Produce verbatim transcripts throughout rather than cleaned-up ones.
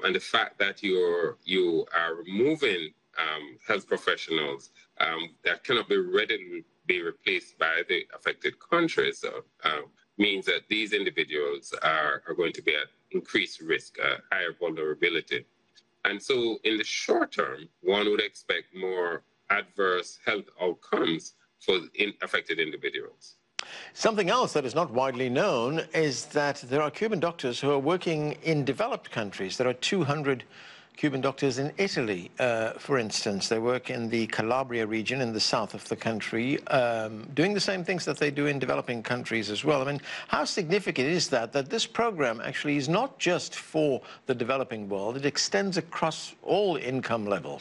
and the fact that you're you are removing um, health professionals um, that cannot be readily be replaced by the affected countries uh, uh, means that these individuals are, are going to be at increased risk, uh, higher vulnerability. And so in the short term, one would expect more adverse health outcomes for in affected individuals. Something else that is not widely known is that there are Cuban doctors who are working in developed countries. There are two hundred Cuban doctors in Italy, uh, for instance. They work in the Calabria region in the south of the country, um, doing the same things that they do in developing countries as well. I mean, how significant is that, that this program actually is not just for the developing world, it extends across all income levels?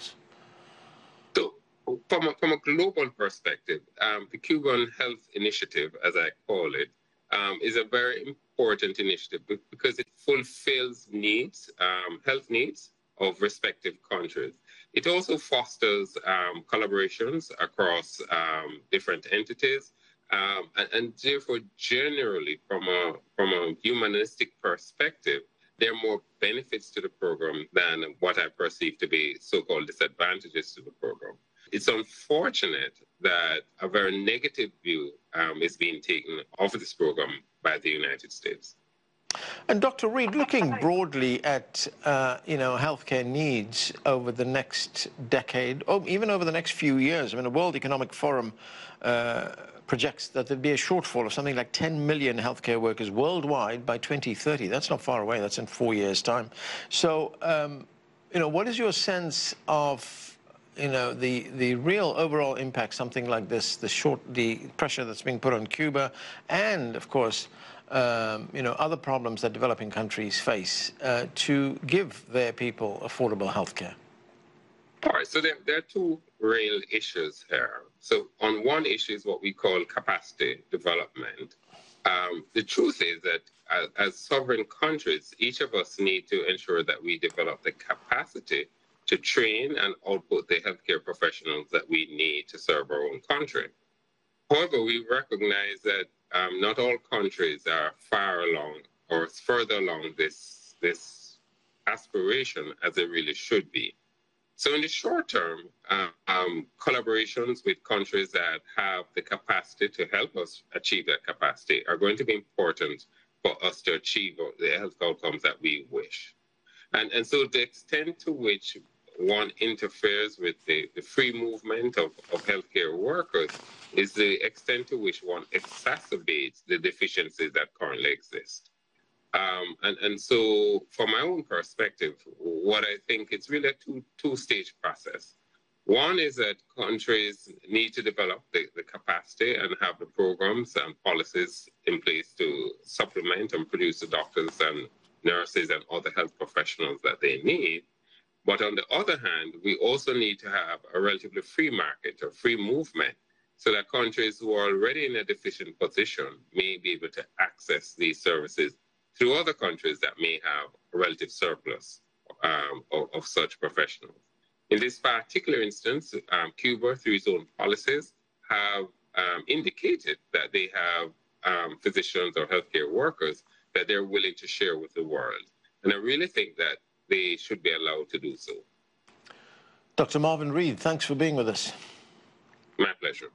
So from a, from a global perspective, um, the Cuban Health Initiative, as I call it, um, is a very important initiative because it fulfills needs, um, health needs, of respective countries. It also fosters um, collaborations across um, different entities, um, and, and therefore, generally, from a from a humanistic perspective, there are more benefits to the program than what I perceive to be so-called disadvantages to the program. It's unfortunate that a very negative view um, is being taken of this program by the United States. And Doctor Reed, looking broadly at, uh, you know, healthcare needs over the next decade, or even over the next few years, I mean, the World Economic Forum uh, projects that there'd be a shortfall of something like ten million healthcare workers worldwide by twenty thirty. That's not far away. That's in four years' time. So, um, you know, what is your sense of, you know, the, the real overall impact something like this, the short, the pressure that's being put on Cuba, and, of course, Um, you know, other problems that developing countries face uh, to give their people affordable health care? All right, so there, there are two real issues here. So on one issue is what we call capacity development. Um, the truth is that as, as sovereign countries, each of us need to ensure that we develop the capacity to train and output the healthcare professionals that we need to serve our own country. However, we recognize that um, not all countries are far along or further along this, this aspiration as they really should be. So in the short term, uh, um, collaborations with countries that have the capacity to help us achieve that capacity are going to be important for us to achieve the health outcomes that we wish. And, and so the extent to which one interferes with the, the free movement of, of healthcare workers is the extent to which one exacerbates the deficiencies that currently exist. Um, and, and so from my own perspective, what I think it's really a two, two-stage process. One is that countries need to develop the, the capacity and have the programs and policies in place to supplement and produce the doctors and nurses and other health professionals that they need. But on the other hand, we also need to have a relatively free market or free movement so that countries who are already in a deficient position may be able to access these services through other countries that may have a relative surplus um, of, of such professionals. In this particular instance, um, Cuba, through its own policies, have um, indicated that they have um, physicians or healthcare workers that they're willing to share with the world. And I really think that they should be allowed to do so. Doctor Marvin Reed, thanks for being with us. My pleasure.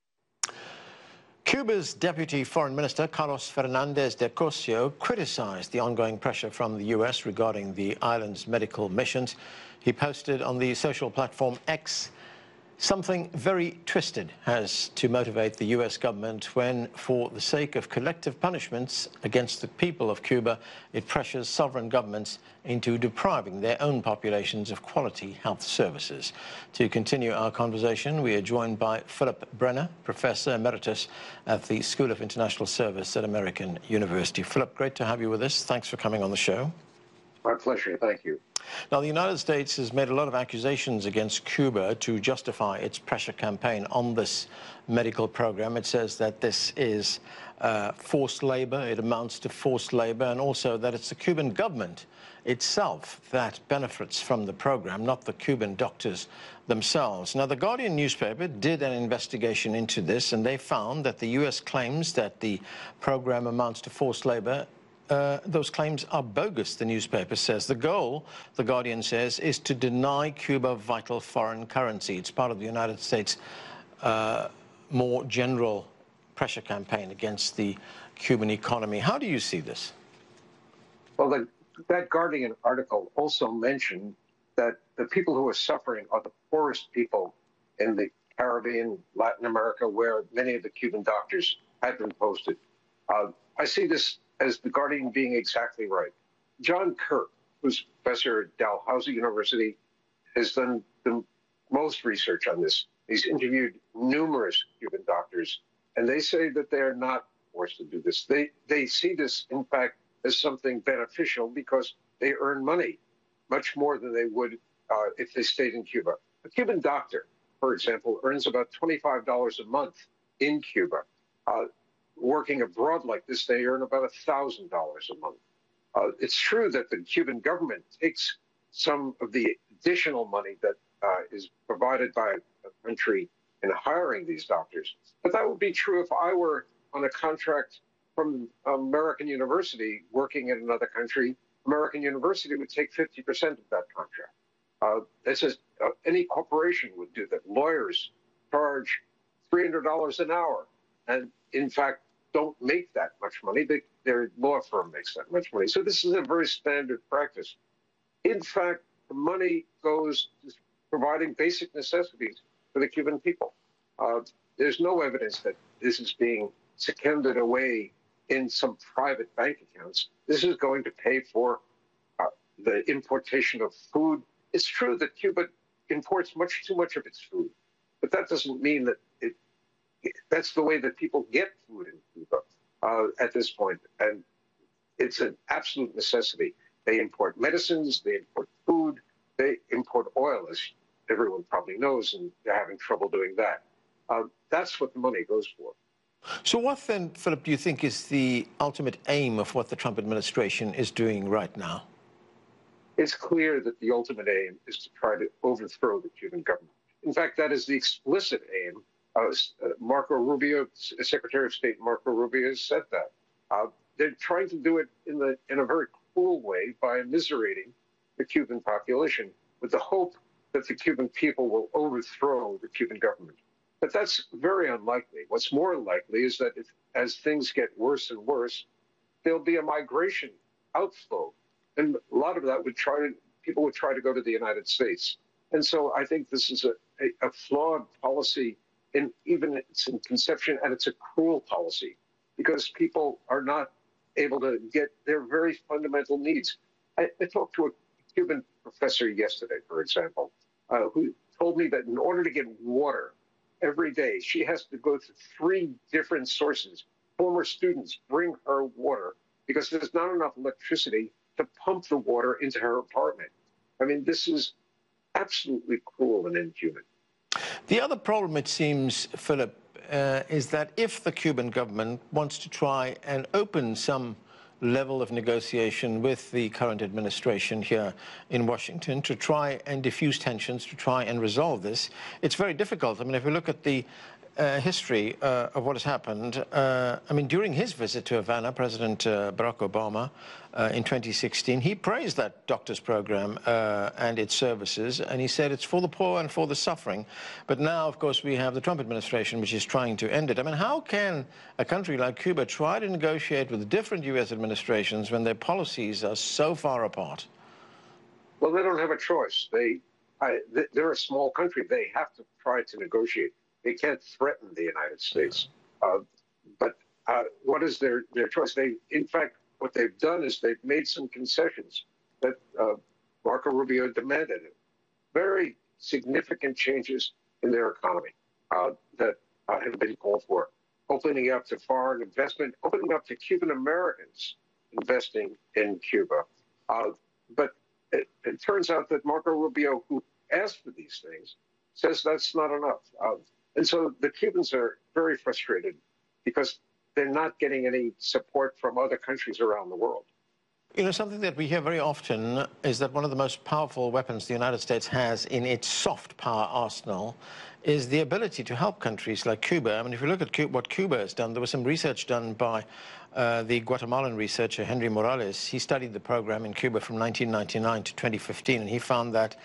Cuba's Deputy Foreign Minister, Carlos Fernandez de Cosio, criticized the ongoing pressure from the U S regarding the island's medical missions. He posted on the social platform X, "Something very twisted has to motivate the U S government when, for the sake of collective punishments against the people of Cuba, it pressures sovereign governments into depriving their own populations of quality health services." To continue our conversation, we are joined by Philip Brenner, Professor Emeritus at the School of International Service at American University. Philip, great to have you with us. Thanks for coming on the show. My pleasure. Thank you. Now, the United States has made a lot of accusations against Cuba to justify its pressure campaign on this medical program. It says that this is uh, forced labor, it amounts to forced labor, and also that it's the Cuban government itself that benefits from the program, not the Cuban doctors themselves. Now, the Guardian newspaper did an investigation into this, and they found that the U S claims that the program amounts to forced labor uh, those claims are bogus, the newspaper says. The goal, The Guardian says, is to deny Cuba vital foreign currency. It's part of the United States' uh, more general pressure campaign against the Cuban economy. How do you see this? Well, the, that Guardian article also mentioned that the people who are suffering are the poorest people in the Caribbean, Latin America, where many of the Cuban doctors had been posted. Uh, I see this as the Guardian being exactly right. John Kirk, who's professor at Dalhousie University, has done the most research on this. He's interviewed numerous Cuban doctors, and they say that they are not forced to do this. They, they see this, in fact, as something beneficial because they earn money, much more than they would uh, if they stayed in Cuba. A Cuban doctor, for example, earns about twenty-five dollars a month in Cuba. Uh, working abroad like this, they earn about one thousand dollars a month. Uh, it's true that the Cuban government takes some of the additional money that uh, is provided by a country in hiring these doctors, but that would be true if I were on a contract from American University working in another country. American University would take fifty percent of that contract. Uh, this is, uh, any corporation would do that. Lawyers charge three hundred dollars an hour and, in fact, don't make that much money. They, their law firm makes that much money. So this is a very standard practice. In fact, the money goes to providing basic necessities for the Cuban people. Uh, there's no evidence that this is being seconded away in some private bank accounts. This is going to pay for uh, the importation of food. It's true that Cuba imports much too much of its food, but that doesn't mean that it, it that's the way that people get food in Cuba uh, at this point. And it's an absolute necessity. They import medicines, they import food, they import oil, as everyone probably knows, and they're having trouble doing that. Uh, that's what the money goes for. So what then, Philip, do you think is the ultimate aim of what the Trump administration is doing right now? It's clear that the ultimate aim is to try to overthrow the Cuban government. In fact, that is the explicit aim. Uh, Marco Rubio, Secretary of State Marco Rubio, has said that. Uh, they're trying to do it in, the, in a very cruel way by immiserating the Cuban population with the hope that the Cuban people will overthrow the Cuban government. But that's very unlikely. What's more likely is that if, as things get worse and worse, there'll be a migration outflow. And a lot of that would try to, people would try to go to the United States. And so I think this is a, a, a flawed policy, in even it's in conception, and it's a cruel policy because people are not able to get their very fundamental needs. I, I talked to a Cuban professor yesterday, for example, uh, who told me that in order to get water every day, she has to go to three different sources. Former students bring her water because there's not enough electricity to pump the water into her apartment. I mean, this is absolutely cruel and inhuman. The other problem, it seems, Philip, uh, is that if the Cuban government wants to try and open some level of negotiation with the current administration here in Washington to try and diffuse tensions, to try and resolve this, it's very difficult. I mean, if we look at the uh, history uh, of what has happened, uh, I mean, during his visit to Havana, President uh, Barack Obama, uh, in twenty sixteen, he praised that doctor's program uh, and its services, and he said it's for the poor and for the suffering. But now, of course, we have the Trump administration, which is trying to end it. I mean, how can a country like Cuba try to negotiate with different U S administrations when their policies are so far apart? Well, they don't have a choice. They, I, they're a small country. They have to try to negotiate. They can't threaten the United States. Uh, but uh, what is their, their choice? They, in fact, what they've done is they've made some concessions that uh, Marco Rubio demanded. Very significant changes in their economy uh, that uh, have been called for. Opening up to foreign investment, opening up to Cuban Americans investing in Cuba. Uh, but it, it turns out that Marco Rubio, who asked for these things, says that's not enough. Uh, and so the Cubans are very frustrated because they're not getting any support from other countries around the world. You know, something that we hear very often is that one of the most powerful weapons the United States has in its soft power arsenal is the ability to help countries like Cuba. I mean, if you look at Cuba, what Cuba has done, there was some research done by uh, the Guatemalan researcher Henry Morales. He studied the program in Cuba from nineteen ninety-nine to twenty fifteen, and he found that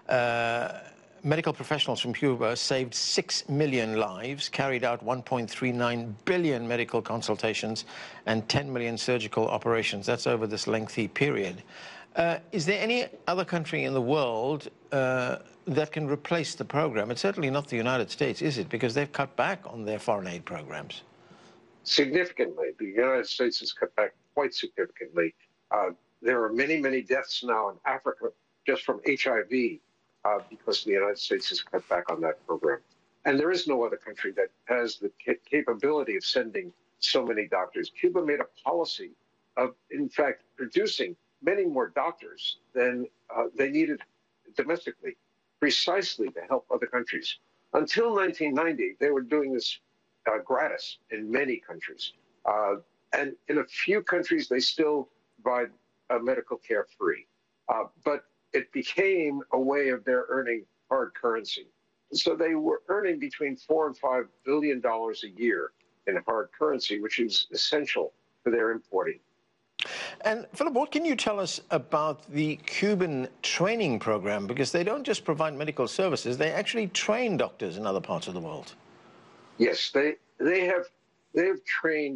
uh, medical professionals from Cuba saved six million lives, carried out one point three nine billion medical consultations, and ten million surgical operations. That's over this lengthy period. Uh, is there any other country in the world uh, that can replace the program? It's certainly not the United States, is it? Because they've cut back on their foreign aid programs. Significantly. The United States has cut back quite significantly. Uh, there are many, many deaths now in Africa just from H I V. Uh, because the United States has cut back on that program. And there is no other country that has the ca capability of sending so many doctors. Cuba made a policy of, in fact, producing many more doctors than uh, they needed domestically, precisely to help other countries. Until nineteen ninety, they were doing this uh, gratis in many countries. Uh, and in a few countries, they still provide uh, medical care free. Uh, but it became a way of their earning hard currency. So they were earning between four and five billion dollars a year in hard currency, which is essential for their importing. And Philip, what can you tell us about the Cuban training program? Because they don't just provide medical services, they actually train doctors in other parts of the world. Yes, they they have they have trained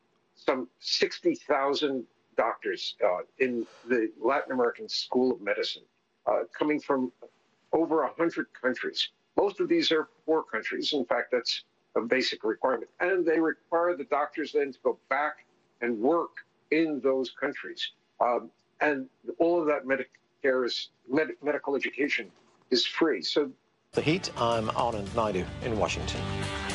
some sixty thousand doctors uh, in the Latin American School of Medicine, uh, coming from over one hundred countries. Most of these are poor countries. In fact, that's a basic requirement. And they require the doctors then to go back and work in those countries. Um, and all of that Medicare is, med medical education is free. So, The Heat, I'm Anand Naidu in Washington.